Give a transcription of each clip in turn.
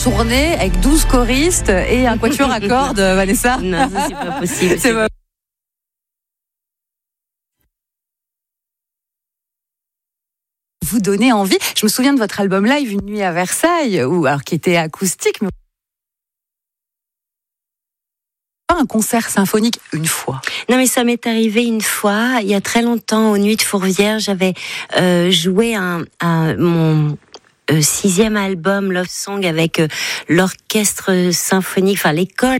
tournée avec 12 choristes et un quatuor à cordes, Vanessa? Non, ça, c'est pas possible. C'est pas... Vous donnez envie. Je me souviens de votre album live Une nuit à Versailles, alors qui était acoustique, mais un concert symphonique une fois. Non, mais ça m'est arrivé une fois, il y a très longtemps, aux Nuits de Fourvière, j'avais joué mon 6e album Love Song avec l'orchestre symphonique, enfin l'école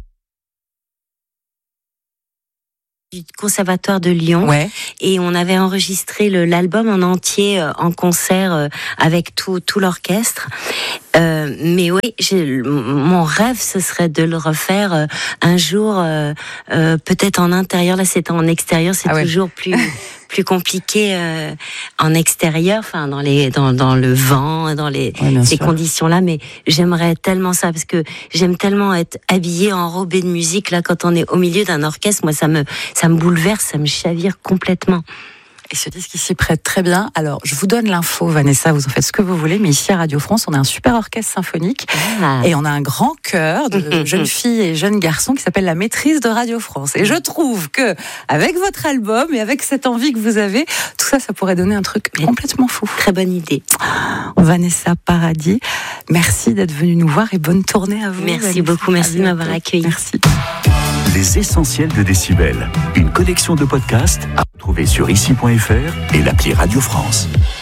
du Conservatoire de Lyon, ouais. Et on avait enregistré l'album en entier en concert avec tout l'orchestre. Mais oui, mon rêve, ce serait de le refaire un jour, peut-être en intérieur. Là, c'était en extérieur, c'est toujours plus compliqué en extérieur, enfin dans le vent, dans ces conditions-là. Mais j'aimerais tellement ça parce que j'aime tellement être habillée, enrobée de musique. Là, quand on est au milieu d'un orchestre, moi, ça me bouleverse, ça me chavire complètement. Et ce disque s'y prête très bien. Alors, je vous donne l'info, Vanessa, vous en faites ce que vous voulez, mais ici à Radio France, on a un super orchestre symphonique et on a un grand chœur de jeunes filles et jeunes garçons qui s'appelle la Maîtrise de Radio France. Et je trouve que, avec votre album et avec cette envie que vous avez, tout ça, ça pourrait donner un truc complètement fou. Très bonne idée. Vanessa Paradis, merci d'être venue nous voir et bonne tournée à vous. Merci Vanessa. beaucoup, merci de m'avoir accueillie. Merci. Les essentiels de Décibel, une collection de podcasts à retrouver sur ici.fr et l'appli Radio France.